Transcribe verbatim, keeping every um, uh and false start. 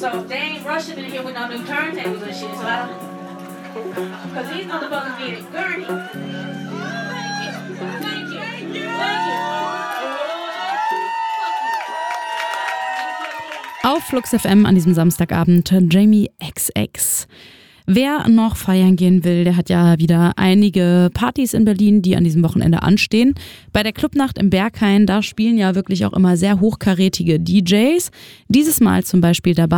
So they ain't rushing in here with no new turntables and shit, so I don't... Because these motherfuckers need a gurney. Thank you. Thank you. Thank you. Thank you. Auf Flux F M an diesem Samstagabend Jamie X X. Wer noch feiern gehen will, der hat ja wieder einige Partys in Berlin, die an diesem Wochenende anstehen. Bei der Clubnacht im Berghain, da spielen ja wirklich auch immer sehr hochkarätige D Js. Dieses Mal zum Beispiel dabei